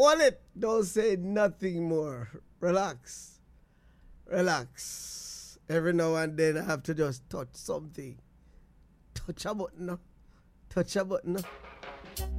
Hold it. Don't say nothing more. Relax. Relax. Every now and then I have to just touch something. Touch a button. No? Touch a button. No?